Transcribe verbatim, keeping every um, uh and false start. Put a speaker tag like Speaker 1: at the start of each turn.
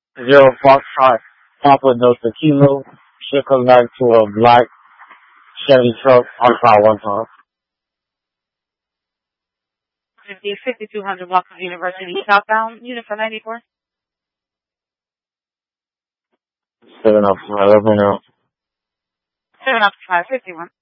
Speaker 1: Zero Foxtrot, Papa Delta Kilo, should come back to a black Chevy truck on file one time.
Speaker 2: fifty-two hundred blocks of University southbound, unit for ninety-four.
Speaker 1: Seven up, five, over now.
Speaker 2: Seven up to five fifty-one.